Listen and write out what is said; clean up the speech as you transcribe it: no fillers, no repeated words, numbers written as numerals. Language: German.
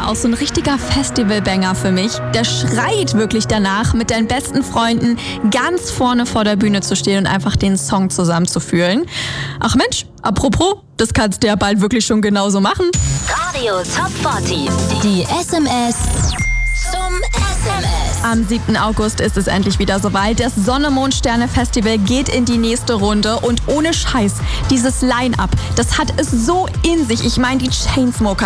auch so ein richtiger Festivalbanger für mich. Der schreit wirklich danach, mit deinen besten Freunden ganz vorne vor der Bühne zu stehen und einfach den Song zusammenzufühlen. Ach Mensch, apropos, das kannst du ja bald wirklich schon genauso machen. Radio Top 40. Die SMS zum SMS. Am 7. August ist es endlich wieder soweit. Das Sonne-Mond-Sterne-Festival geht in die nächste Runde. Und ohne Scheiß, dieses Line-Up, das hat es so in sich. Ich meine, die Chainsmokers